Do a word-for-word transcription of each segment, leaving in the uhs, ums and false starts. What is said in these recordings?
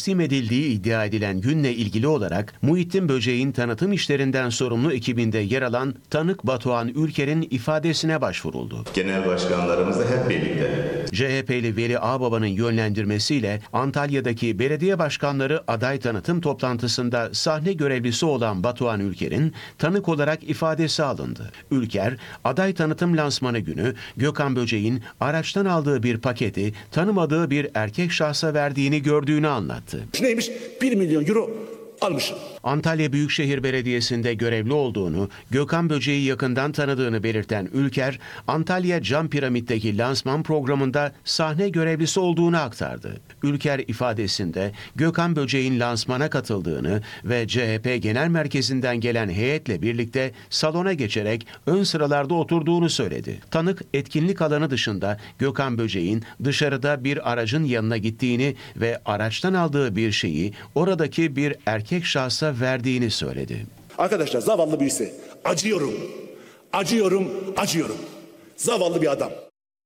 teslim edildiği iddia edilen günle ilgili olarak Muhittin Böceğin tanıtım işlerinden sorumlu ekibinde yer alan tanık Batuhan Ülker'in ifadesine başvuruldu. Genel başkanlarımızla hep birlikte. C H P'li Veli Ağbaba'nın yönlendirmesiyle Antalya'daki belediye başkanları aday tanıtım toplantısında sahne görevlisi olan Batuhan Ülker'in tanık olarak ifadesi alındı. Ülker, aday tanıtım lansmanı günü Gökhan Böceğin araçtan aldığı bir paketi tanımadığı bir erkek şahsa verdiğini gördüğünü anlattı. Neymiş? bir milyon euro almış. Antalya Büyükşehir Belediyesi'nde görevli olduğunu, Gökhan Böceği yakından tanıdığını belirten Ülker, Antalya Cam Piramit'teki lansman programında sahne görevlisi olduğunu aktardı. Ülker ifadesinde Gökhan Böceğin lansmana katıldığını ve C H P Genel Merkezi'nden gelen heyetle birlikte salona geçerek ön sıralarda oturduğunu söyledi. Tanık etkinlik alanı dışında Gökhan Böceğin dışarıda bir aracın yanına gittiğini ve araçtan aldığı bir şeyi oradaki bir erkek şahsa verdiğini söyledi. Arkadaşlar zavallı birisi. Acıyorum. Acıyorum, acıyorum. Zavallı bir adam.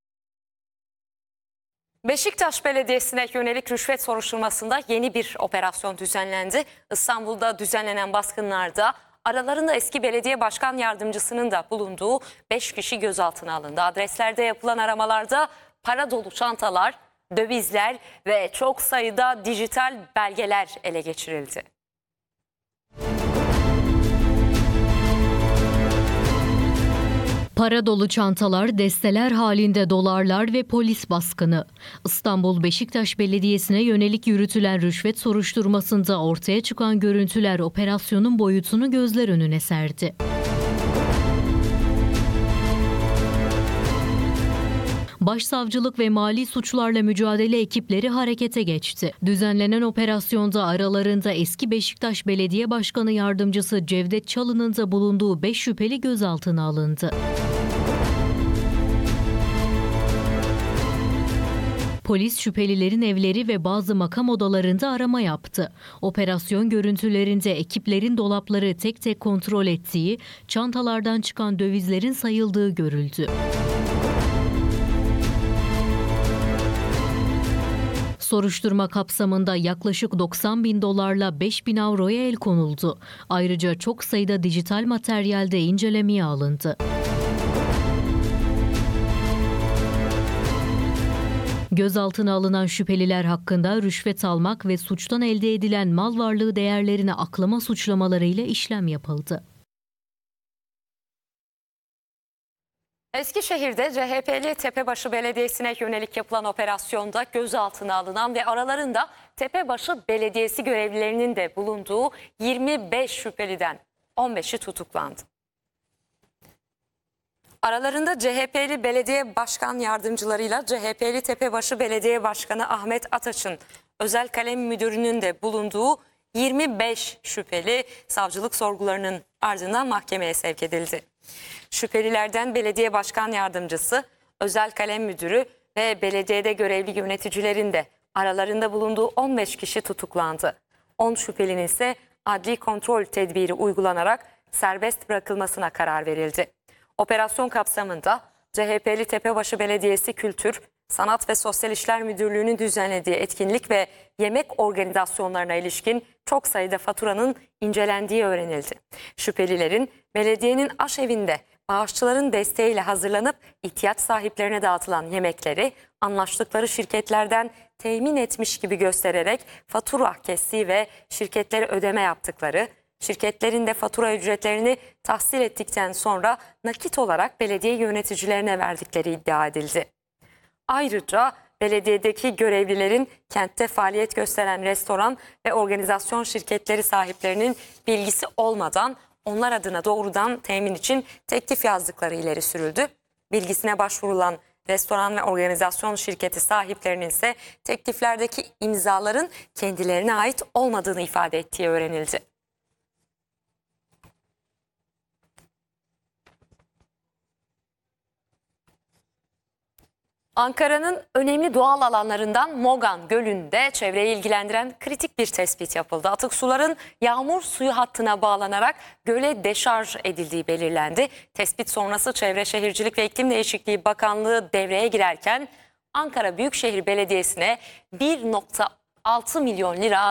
Beşiktaş Belediyesi'ne yönelik rüşvet soruşturmasında yeni bir operasyon düzenlendi. İstanbul'da düzenlenen baskınlarda aralarında eski belediye başkan yardımcısının da bulunduğu beş kişi gözaltına alındı. Adreslerde yapılan aramalarda para dolu çantalar, dövizler ve çok sayıda dijital belgeler ele geçirildi. Para dolu çantalar, desteler halinde dolarlar ve polis baskını. İstanbul Beşiktaş Belediyesi'ne yönelik yürütülen rüşvet soruşturmasında ortaya çıkan görüntüler operasyonun boyutunu gözler önüne serdi. Başsavcılık ve mali suçlarla mücadele ekipleri harekete geçti. Düzenlenen operasyonda aralarında eski Beşiktaş Belediye Başkanı Yardımcısı Cevdet Çalık'ın da bulunduğu beş şüpheli gözaltına alındı. Polis şüphelilerin evleri ve bazı makam odalarında arama yaptı. Operasyon görüntülerinde ekiplerin dolapları tek tek kontrol ettiği, çantalardan çıkan dövizlerin sayıldığı görüldü. Soruşturma kapsamında yaklaşık doksan bin dolarla beş bin avroya el konuldu. Ayrıca çok sayıda dijital materyal de incelemeye alındı. Gözaltına alınan şüpheliler hakkında rüşvet almak ve suçtan elde edilen mal varlığı değerlerini aklama suçlamalarıyla işlem yapıldı. Eskişehir'de C H P'li Tepebaşı Belediyesi'ne yönelik yapılan operasyonda gözaltına alınan ve aralarında Tepebaşı Belediyesi görevlilerinin de bulunduğu yirmi beş şüpheliden on beşi tutuklandı. Aralarında C H P'li belediye başkan yardımcılarıyla C H P'li Tepebaşı Belediye Başkanı Ahmet Ataç'ın özel kalem müdürünün de bulunduğu yirmi beş şüpheli savcılık sorgularının ardından mahkemeye sevk edildi. Şüphelilerden belediye başkan yardımcısı, özel kalem müdürü ve belediyede görevli yöneticilerin de aralarında bulunduğu on beş kişi tutuklandı. on şüphelinin ise adli kontrol tedbiri uygulanarak serbest bırakılmasına karar verildi. Operasyon kapsamında C H P'li Tepebaşı Belediyesi Kültür, Sanat ve Sosyal İşler Müdürlüğü'nün düzenlediği etkinlik ve yemek organizasyonlarına ilişkin çok sayıda faturanın incelendiği öğrenildi. Şüphelilerin belediyenin aşevinde bağışçıların desteğiyle hazırlanıp ihtiyaç sahiplerine dağıtılan yemekleri anlaştıkları şirketlerden temin etmiş gibi göstererek fatura kestiği ve şirketlere ödeme yaptıkları, şirketlerin de fatura ücretlerini tahsil ettikten sonra nakit olarak belediye yöneticilerine verdikleri iddia edildi. Ayrıca belediyedeki görevlilerin kentte faaliyet gösteren restoran ve organizasyon şirketleri sahiplerinin bilgisi olmadan onlar adına doğrudan temin için teklif yazdıkları ileri sürüldü. Bilgisine başvurulan restoran ve organizasyon şirketi sahiplerinin ise tekliflerdeki imzaların kendilerine ait olmadığını ifade ettiği öğrenildi. Ankara'nın önemli doğal alanlarından Mogan Gölü'nde çevreyi ilgilendiren kritik bir tespit yapıldı. Atık suların yağmur suyu hattına bağlanarak göle deşarj edildiği belirlendi. Tespit sonrası Çevre Şehircilik ve İklim Değişikliği Bakanlığı devreye girerken Ankara Büyükşehir Belediyesi'ne bir nokta altı milyon lira